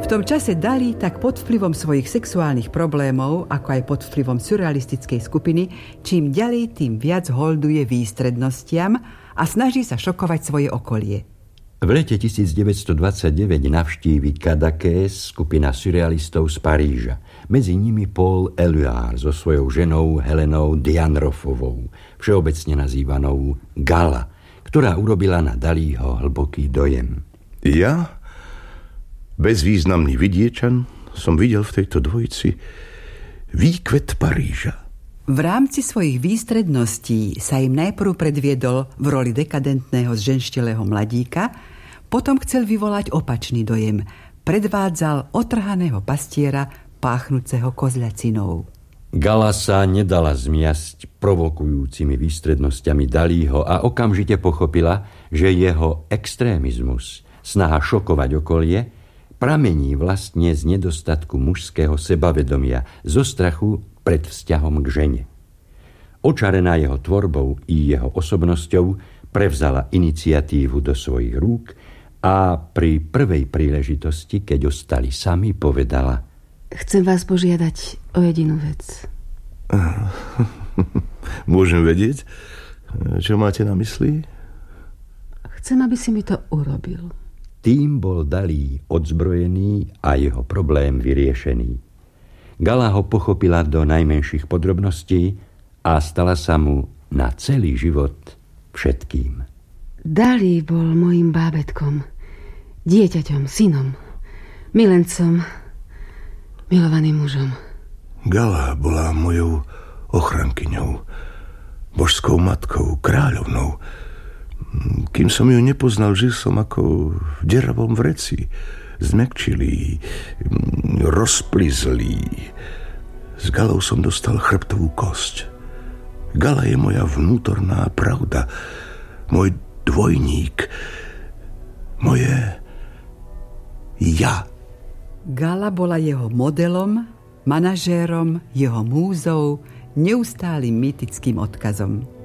V tom čase Dali tak pod vplyvom svojich sexuálnych problémov, ako aj pod vplyvom surrealistickej skupiny, čím ďalej, tým viac holduje výstrednostiam a snaží sa šokovať svoje okolie. V lete 1929 navštívi Cadaqués skupina surrealistov z Paríža. Medzi nimi Paul Éluard so svojou ženou Helenou Diane Roffovou, všeobecne nazývanou Gala, ktorá urobila na Dalího hlboký dojem. Ja, bezvýznamný vidiečan, som videl v tejto dvojici výkvet Paríža. V rámci svojich výstredností sa im najprv predviedol v roli dekadentného zženštilého mladíka, potom chcel vyvolať opačný dojem. Predvádzal otrhaného pastiera páchnúceho kozľacinou. Gala sa nedala zmiasť provokujúcimi výstrednosťami Dalího a okamžite pochopila, že jeho extrémizmus, snaha šokovať okolie, pramení vlastne z nedostatku mužského sebavedomia, zo strachu pred vzťahom k žene. Očarená jeho tvorbou i jeho osobnosťou prevzala iniciatívu do svojich rúk a pri prvej príležitosti, keď ostali sami, povedala: Chcem vás požiadať o jedinú vec. Môžem vedieť, čo máte na mysli? Chcem, aby si mi to urobil. Tým bol Dalí odzbrojený a jeho problém vyriešený. Gala ho pochopila do najmenších podrobností a stala sa mu na celý život všetkým. Dalí bol mojím bábätkom, dieťaťom, synom, milencom, milovaným mužom. Gala bola mojou ochrankyňou, božskou matkou, kráľovnou. Kým som ju nepoznal, žil som ako v deravom vreci, zmäkčilý, rozplizlý. S Galou som dostal chrbtovú kosť. Gala je moja vnútorná pravda, môj dvojník, moje ja. Gala bola jeho modelom, manažérom, jeho múzou, neustálym mýtickým odkazom.